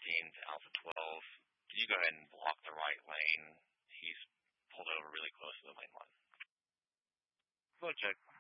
to Alpha 12. Can you go ahead and block the right lane? He's pulled over really close to the lane line. Slow check.